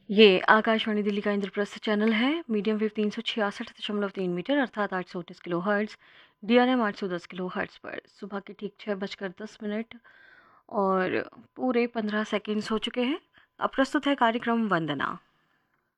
ये आकाशवाणी दिल्ली का इंद्रप्रस्थ चैनल है। मीडियम वेव 366.3 मीटर अर्थात 819 kilo hertz, DRM 810 kilo hertz पर सुबह के ठीक 6:10 और पूरे 15 सेकेंड्स हो चुके हैं। अब प्रस्तुत है कार्यक्रम वंदना।